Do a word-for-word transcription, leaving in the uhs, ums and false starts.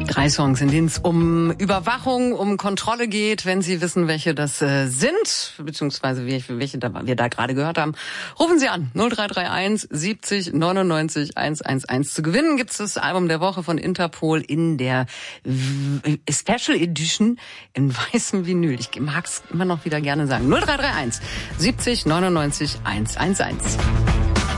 Drei Songs, in denen es um Überwachung, um Kontrolle geht. Wenn Sie wissen, welche das äh, sind, beziehungsweise welche, welche da, wir da gerade gehört haben, rufen Sie an. null drei drei eins siebzig neunundneunzig hundertelf. Zu gewinnen gibt's das Album der Woche von Interpol in der v- Special Edition in weißem Vinyl. Ich mag's immer noch wieder gerne sagen. null drei drei eins siebzig neunundneunzig hundertelf.